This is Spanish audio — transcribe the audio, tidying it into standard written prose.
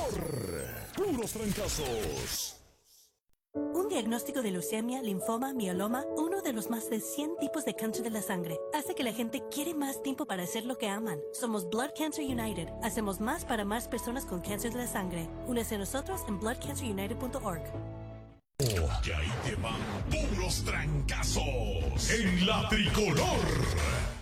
Puros trancazos. Un diagnóstico de leucemia, linfoma, mieloma, uno de los más de 100 tipos de cáncer de la sangre, hace que la gente quiere más tiempo para hacer lo que aman. Somos Blood Cancer United. Hacemos más para más personas con cáncer de la sangre. Únese a nosotros en bloodcancerunited.org. Que ahí te van puros trancazos en la tricolor.